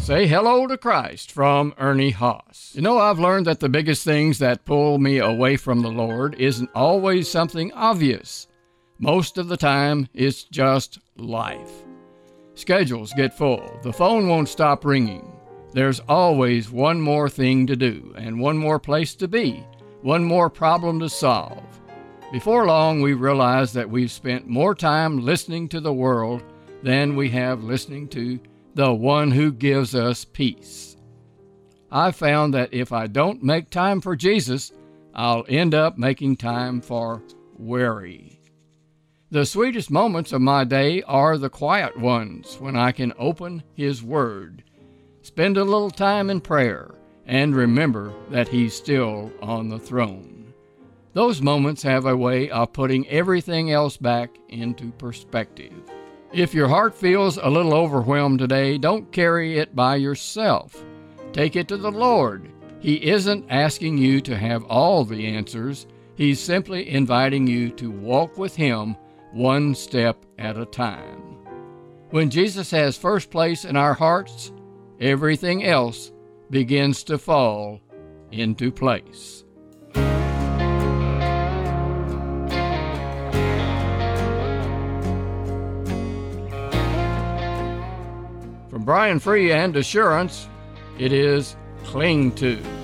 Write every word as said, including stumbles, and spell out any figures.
Say hello to Christ from Ernie Haas. You know, I've learned that the biggest things that pull me away from the Lord isn't always something obvious. Most of the time, it's just life. Schedules get full. The phone won't stop ringing. There's always one more thing to do and one more place to be, one more problem to solve. Before long, we realize that we've spent more time listening to the world than we have listening to the one who gives us peace. I've found that if I don't make time for Jesus, I'll end up making time for worry. The sweetest moments of my day are the quiet ones when I can open His Word, spend a little time in prayer, and remember that He's still on the throne. Those moments have a way of putting everything else back into perspective. If your heart feels a little overwhelmed today, don't carry it by yourself. Take it to the Lord. He isn't asking you to have all the answers. He's simply inviting you to walk with Him one step at a time. When Jesus has first place in our hearts, everything else begins to fall into place. From Brian Free and Assurance, it is Cling To.